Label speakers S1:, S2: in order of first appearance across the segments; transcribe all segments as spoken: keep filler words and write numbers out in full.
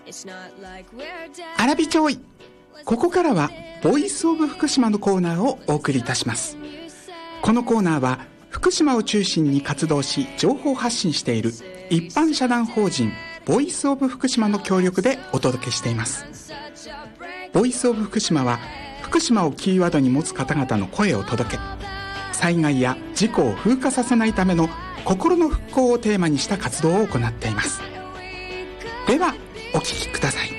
S1: アラビジョイ。ここからはボイスオブ福島のコーナーをお送りいたします。このコーナーは福島を中心に活動し情報発信している一般社団法人ボイスオブ福島の協力でお届けしています。ボイスオブ福島は福島をキーワードに持つ方々の声を届け、災害や事故を風化させないための心の復興をテーマにした活動を行っています。ではお聞きください。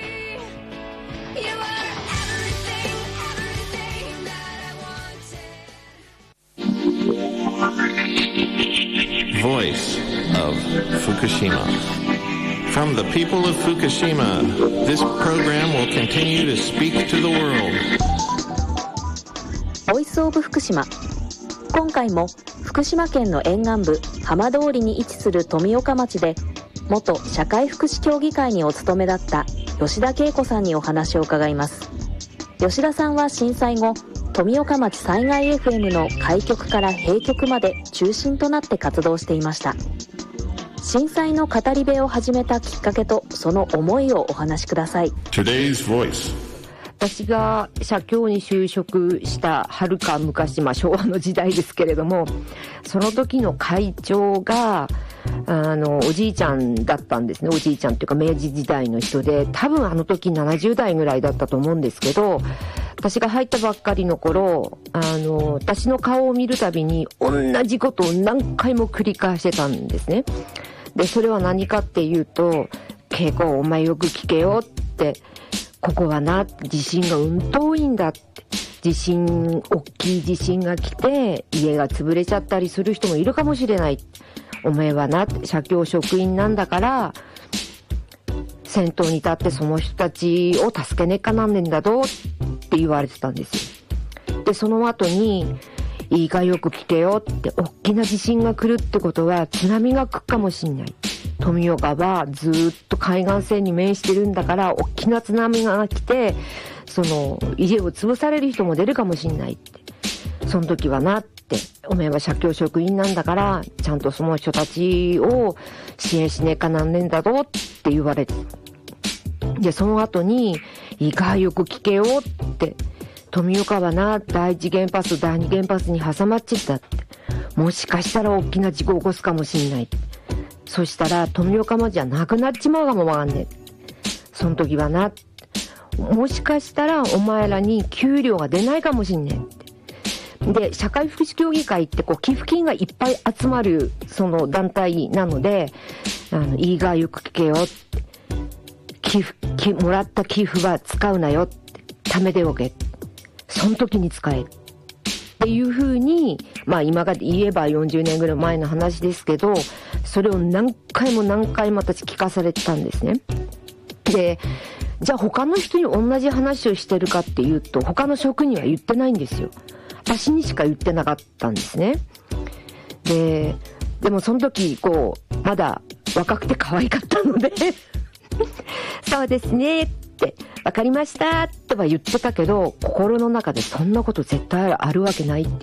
S2: Voice of Fukushima. From the people of Fukushima, this program will continue to speak to the world.
S3: ボイスオブ福島。今回も福島県の沿岸部浜通りに位置する富岡町で元社会福祉協議会にお勤めだった吉田恵子さんにお話を伺います。吉田さんは震災後、富岡町災害 エフエム の開局から閉局まで中心となって活動していました。震災の語り部を始めたきっかけとその思いをお話しください。
S2: Today's Voice。
S4: 私が社協に就職したはるか昔、まあ、昭和の時代ですけれども、その時の会長があのおじいちゃんだったんですね。おじいちゃんというか明治時代の人で、多分あの時ななじゅう代ぐらいだったと思うんですけど、私が入ったばっかりの頃、あの私の顔を見るたびに同じことを何回も繰り返してたんですね。でそれは何かっていうと、恵子お前よく聞けよって、ここはな地震がうんと多いんだって、地震大きい地震が来て家が潰れちゃったりする人もいるかもしれない。お前はな社協職員なんだから先頭に立ってその人たちを助けねえかなんねんだぞって言われてたんですよ。でその後にいいかよく聞けよって、大きな地震が来るってことは津波が来るかもしんない。富岡はずっと海岸線に面してるんだから、大きな津波が来てその家を潰される人も出るかもしんないって。その時はなって、お前は社協職員なんだからちゃんとその人たちを支援しねえかなんねんだぞって言われて、でその後にいいかよく聞けよって、富岡はな第一原発第二原発に挟まっちゃったって、もしかしたら大きな事故を起こすかもしんないって、そしたら富岡町じゃなくなっちまうかもわかんねえ。その時はな、もしかしたらお前らに給料が出ないかもしんねえって。で社会福祉協議会ってこう寄付金がいっぱい集まるその団体なので、あのいいがよく聞けよって、寄付きもらった寄付は使うなよって、貯めておけ、その時に使えっていう風に、まあ今が言えばよんじゅうねんぐらい前の話ですけど、それを何回も何回も私聞かされてたんですね。でじゃあ他の人に同じ話をしてるかっていうと、他の職には言ってないんですよ。私にしか言ってなかったんですね。ででもその時こうまだ若くて可愛かったのでそうですねって分かりましたとは言ってたけど、心の中でそんなこと絶対あるわけないって